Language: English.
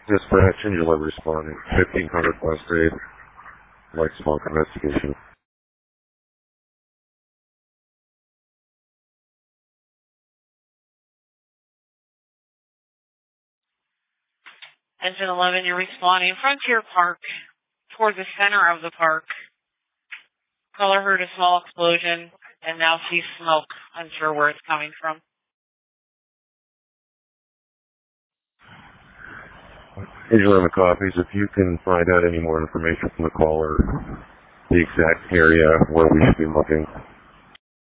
Dispatch, engine 11 responding. 1500 West Grade. Light smoke investigation. Engine 11, you're responding. Frontier Park, toward the center of the park. Caller heard a small explosion and now sees smoke. Unsure where it's coming from. Engine 11 copies. If you can find out any more information from the caller, the exact area where we should be looking.